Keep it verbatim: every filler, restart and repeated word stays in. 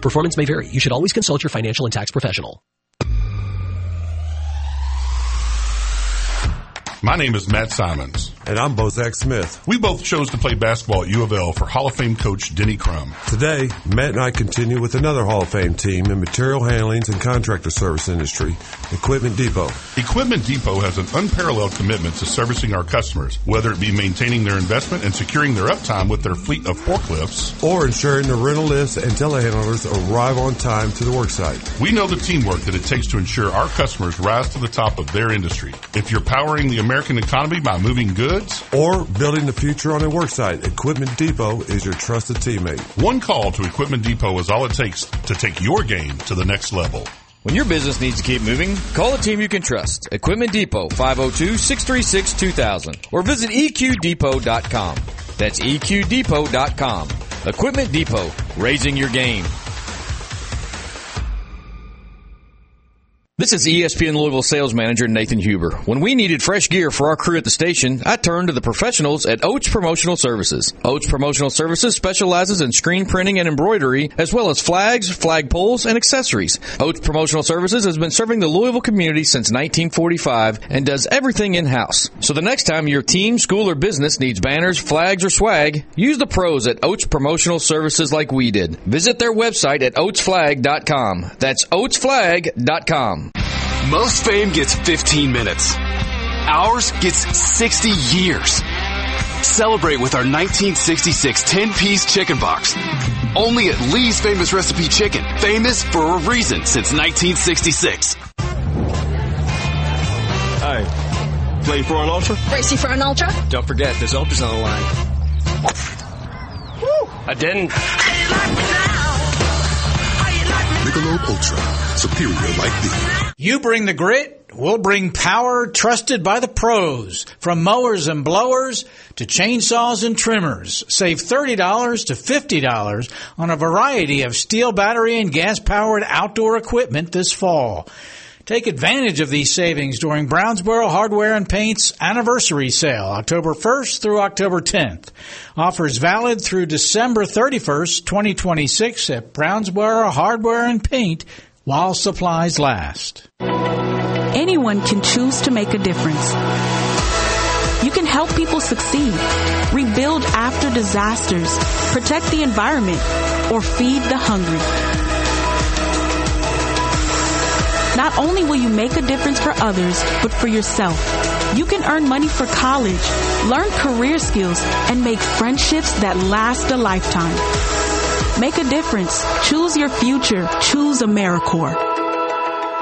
Performance may vary. You should always consult your financial and tax professional. My name is Matt Simons. And I'm Bozak Smith. We both chose to play basketball at U of L for Hall of Fame coach Denny Crum. Today, Matt and I continue with another Hall of Fame team in material handlings and contractor service industry, Equipment Depot. Equipment Depot has an unparalleled commitment to servicing our customers, whether it be maintaining their investment and securing their uptime with their fleet of forklifts, or ensuring the rental lifts and telehandlers arrive on time to the worksite. We know the teamwork that it takes to ensure our customers rise to the top of their industry. If you're powering the American economy by moving goods, or building the future on a worksite, Equipment Depot is your trusted teammate. One call to Equipment Depot is all it takes to take your game to the next level. When your business needs to keep moving, call a team you can trust. Equipment Depot, five oh two, six three six, two thousand. Or visit E Q depot dot com. That's E Q depot dot com. Equipment Depot, raising your game. This is E S P N Louisville sales manager Nathan Huber. When we needed fresh gear for our crew at the station, I turned to the professionals at Oates Promotional Services. Oates Promotional Services specializes in screen printing and embroidery, as well as flags, flag poles, and accessories. Oates Promotional Services has been serving the Louisville community since nineteen forty-five and does everything in-house. So the next time your team, school, or business needs banners, flags, or swag, use the pros at Oates Promotional Services like we did. Visit their website at oates flag dot com. That's oates flag dot com. Most fame gets fifteen minutes. Ours gets sixty years. Celebrate with our nineteen sixty-six ten-piece chicken box. Only at Lee's Famous Recipe Chicken. Famous for a reason since nineteen sixty-six. Hey, play for an ultra? Racing for an ultra? Don't forget, there's ultras on the line. Woo! I didn't. Michelob Ultra. Superior like thee. You bring the grit, we'll bring power trusted by the pros. From mowers and blowers to chainsaws and trimmers. Save thirty dollars to fifty dollars on a variety of steel battery and gas-powered outdoor equipment this fall. Take advantage of these savings during Brownsboro Hardware and Paint's anniversary sale, October first through October tenth. Offers valid through December thirty-first, twenty twenty-six at Brownsboro Hardware and Paint while supplies last. Anyone can choose to make a difference. You can help people succeed, rebuild after disasters, protect the environment, or feed the hungry. Not only will you make a difference for others, but for yourself. You can earn money for college, learn career skills, and make friendships that last a lifetime. Make a difference. Choose your future. Choose AmeriCorps.